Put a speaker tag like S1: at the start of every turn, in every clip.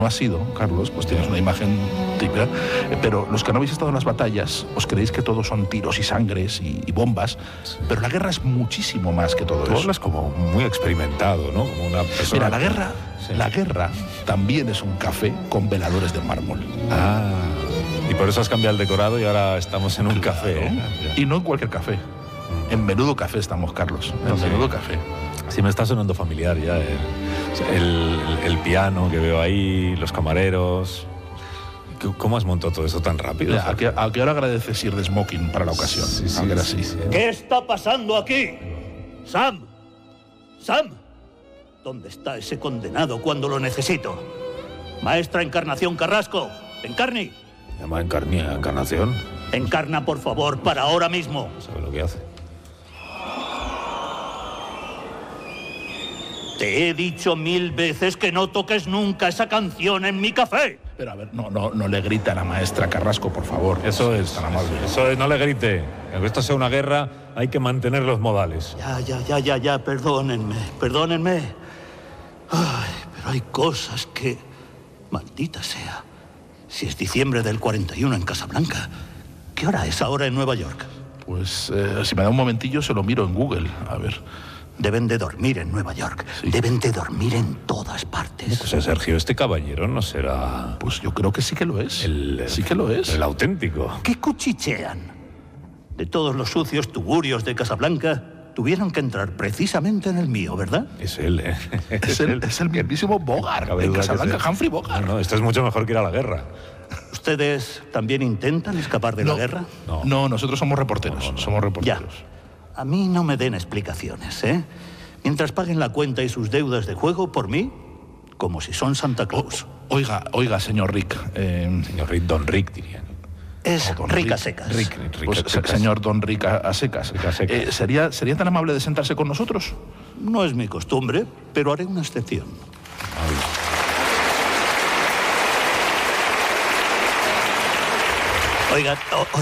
S1: no ha sido, Carlos, pues tienes una imagen típica, pero los que no habéis estado en las batallas, os creéis que todo son tiros y sangres y bombas, pero la guerra es muchísimo más que todo eso.
S2: Tú hablas como muy experimentado, ¿no? Como una persona...
S1: Mira, la guerra también es un café con veladores de mármol.
S2: Ah, y por eso has cambiado el decorado y ahora estamos en un café, ¿eh?
S1: Y no en cualquier café. En Menudo Café estamos, Carlos. En Menudo Café.
S2: Sí, me está sonando familiar ya el piano que veo ahí, los camareros. ¿Cómo has montado todo eso tan rápido?
S1: ¿A qué hora agradeces ir de smoking para la ocasión?
S2: Sí.
S3: ¿Qué está pasando aquí? ¡Sam! ¡Sam! ¿Dónde está ese condenado cuando lo necesito? Maestra Encarnación Carrasco, ¡encarni!
S2: ¿Llama Encarnación?
S3: Encarna, por favor, para ahora mismo.
S2: ¿Sabe lo que hace?
S3: Te he dicho 1000 veces que no toques nunca esa canción en mi café.
S1: Pero a ver, no le grita a la maestra Carrasco, por favor.
S2: Eso es tan amable. Eso es, no le grite. Aunque esto sea una guerra, hay que mantener los modales.
S3: Ya, perdónenme. Ay, pero hay cosas que... Maldita sea. Si es diciembre del 41 en Casablanca, ¿qué hora es ahora en Nueva York?
S1: Pues, si me da un momentillo, se lo miro en Google. A ver...
S3: Deben de dormir en Nueva York. Sí. Deben de dormir en todas partes.
S2: Pues Sergio, este caballero no será...
S1: Pues yo creo que sí que lo es. Sí que lo es.
S2: El auténtico.
S3: ¿Qué cuchichean? De todos los sucios tugurios de Casablanca, tuvieron que entrar precisamente en el mío, ¿verdad?
S2: Es él, ¿eh?
S1: Es el mismísimo Bogart, en Casablanca, Humphrey Bogart.
S2: No, esto es mucho mejor que ir a la guerra.
S3: ¿Ustedes también intentan escapar de la guerra?
S1: No, nosotros somos reporteros. Somos reporteros.
S3: Ya. A mí no me den explicaciones, ¿eh? Mientras paguen la cuenta y sus deudas de juego, por mí, como si son Santa Claus.
S1: Oiga, señor Rick.
S2: Señor Rick, don Rick, diría.
S3: Es Rick a secas.
S2: Rick
S1: pues, señor don Rick a secas. ¿Sería tan amable de sentarse con nosotros?
S3: No es mi costumbre, pero haré una excepción. Oigan,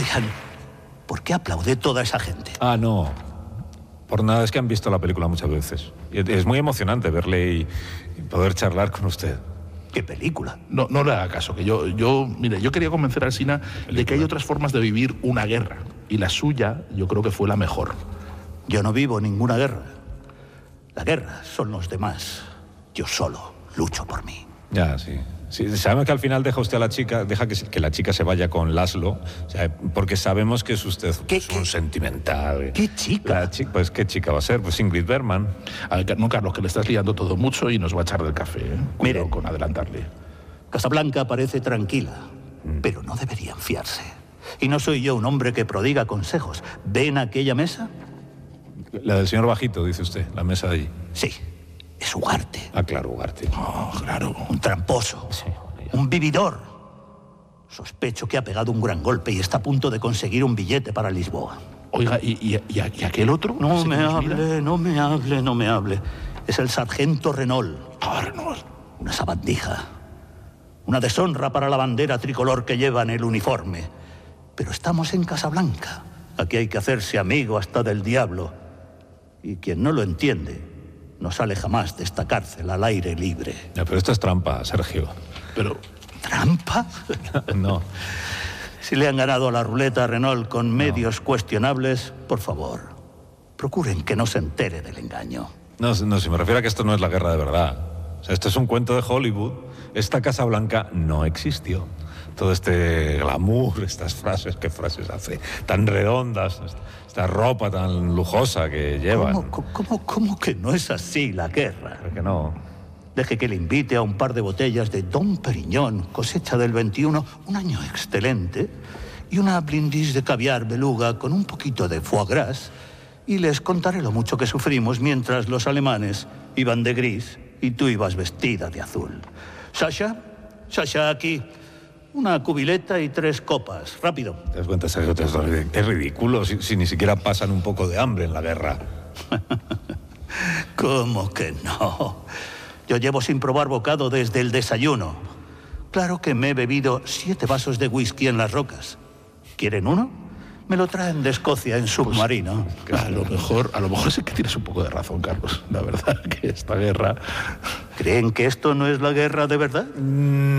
S3: ¿por qué aplaude toda esa gente?
S2: Ah, no. Por nada, es que han visto la película muchas veces. Y es muy emocionante verle y poder charlar con usted.
S3: ¿Qué película?
S1: No le haga caso, que mire, yo quería convencer al Sina de que hay otras formas de vivir una guerra. Y la suya, yo creo que fue la mejor.
S3: Yo no vivo ninguna guerra. La guerra son los demás. Yo solo lucho por mí.
S2: Ya, sí. Sí, sabemos que al final deja usted a la chica, deja que la chica se vaya con Laszlo, o sea, porque sabemos que es usted un sentimental.
S3: ¿Qué chica?
S2: Pues ¿qué chica va a ser? Pues Ingrid Bergman.
S1: A ver, no, Carlos, que le estás liando todo mucho y nos va a echar del café, ¿eh?
S3: Mire,
S1: con adelantarle.
S3: Casablanca parece tranquila, pero no deberían fiarse. Y no soy yo un hombre que prodiga consejos. ¿Ven aquella mesa?
S2: La del señor Bajito, dice usted, la mesa de allí.
S3: Sí. Es Ugarte.
S2: Ah, claro, Ugarte.
S1: Oh, claro.
S3: Un tramposo.
S2: Sí,
S3: un vividor. Sospecho que ha pegado un gran golpe y está a punto de conseguir un billete para Lisboa.
S1: Oiga, ¿y aquel otro?
S3: No me hable. Es el sargento Renault.
S1: Ah, Renault.
S3: Una sabandija. Una deshonra para la bandera tricolor que lleva en el uniforme. Pero estamos en Casablanca. Aquí hay que hacerse amigo hasta del diablo. Y quien no lo entiende no sale jamás de esta cárcel al aire libre.
S2: Ya, pero esto es trampa, Sergio.
S1: Pero...
S3: ¿Trampa?
S2: No.
S3: Si le han ganado a la ruleta a Renault con medios cuestionables, por favor, procuren que no se entere del engaño.
S2: No, si me refiero a que esto no es la guerra de verdad. O sea, esto es un cuento de Hollywood. Esta Casa Blanca no existió. Todo este glamour, estas frases, ¿qué frases hace? Tan redondas, esta ropa tan lujosa que llevan.
S3: ¿Cómo que no es así la guerra?
S2: ¿Por qué no?
S3: Deje que le invite a un par de botellas de Dom Perignon, cosecha del 21, un año excelente, y una brindis de caviar beluga con un poquito de foie gras, y les contaré lo mucho que sufrimos mientras los alemanes iban de gris y tú ibas vestida de azul. Sasha, aquí. Una cubileta y 3 copas. Rápido.
S2: ¿Te das cuenta, Sergio? Es ridículo si ni siquiera pasan un poco de hambre en la guerra.
S3: ¿Cómo que no? Yo llevo sin probar bocado desde el desayuno. Claro que me he bebido 7 vasos de whisky en las rocas. ¿Quieren uno? Me lo traen de Escocia en submarino.
S1: A lo mejor sí que tienes un poco de razón, Carlos. La verdad que esta guerra...
S3: ¿Creen que esto no es la guerra de verdad?